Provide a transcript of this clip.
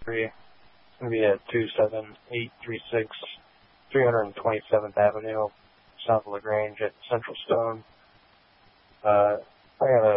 3. It's going to be at 27836 327th Avenue, South LaGrange at Central Stone. I got